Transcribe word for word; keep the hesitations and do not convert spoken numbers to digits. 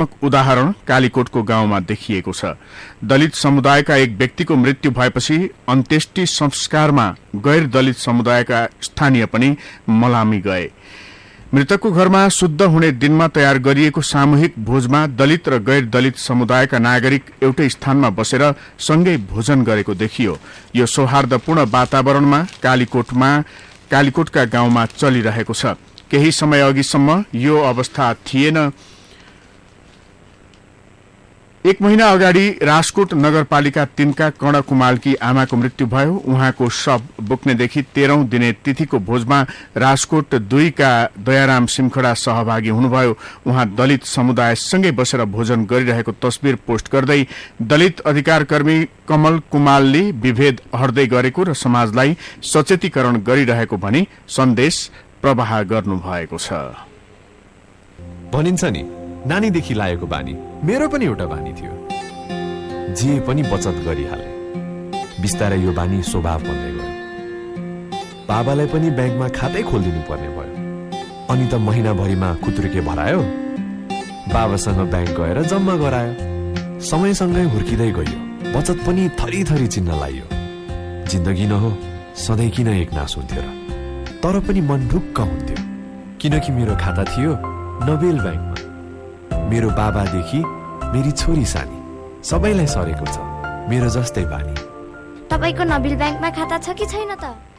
प्रतीकात्मक उदाहरण कालीकोटको गाउँमा देखिएको छ। दलित समुदायका एक व्यक्तिको मृत्यु भएपछि अन्त्येष्टि संस्कारमा गैर दलित समुदायका स्थानीय पनि मलामी गए। मृतकको घरमा शुद्ध हुने दिनमा तयार गरिएको सामूहिक भोजमा दलित र गैर दलित समुदायका नागरिक एउटै स्थानमा बसेर सँगै भोजन गरेको देखियो। यो सौहार्दपूर्ण वातावरणमा कालीकोटमा कालीकोटका गाउँमा चलिरहेको छ। केही समय अघिसम्म यो अवस्था थिएन। एक महिना अगाडि राजकोट नगरपालिका तीनका कर्ण कुमालकी आमाको मृत्यु भयो। उहाँको शव बोक्नेदेखि तेह्रौं दिने तिथिको भोजमा राजकोट दुईका दयाराम सिमखडा सहभागी हुनुभयो। उहाँ दलित समुदायसँगै बसेर भोजन गरिरहेको तस्बिर पोस्ट गर्दै दलित अधिकार कर्मी कमल कुमालले विभेद हट्दै गरेको र समाजलाई सचेतीकरण गरिरहेको भनी सन्देश प्रवाह गर्नुभएको छ। भनिन्छ नि नानीदेखि लागेको बानी मेरो पनि एउटा बानी थियो। जे पनि बचत गरिहाले। बिस्तारै यो बानी स्वभाव बन्दै गयो। बाबालाई पनि ब्याङ्कमा खातै खोलिदिनु पर्ने भयो। अनि त महिनाभरिमा कुत्रुके भरायो। बाबासँग ब्याङ्क गएर जम्मा गरायो। समयसँगै हुर्किँदै गयो। बचत पनि थरी थरी चिन्न लाग्यो। जिन्दगी न हो सधैँ किन एक नास हुन्थ्यो र? तर पनि मन ढुक्क हुन्थ्यो किनकि मेरो खाता थियो नोबेल ब्याङ्कमा। मेरो बाबादेखि मेरी छोरी सानी सबैलाई सरेको छ मेरो जस्तै बानी। तपाईको नोबेल ब्याङ्कमा खाता छ कि छैन त?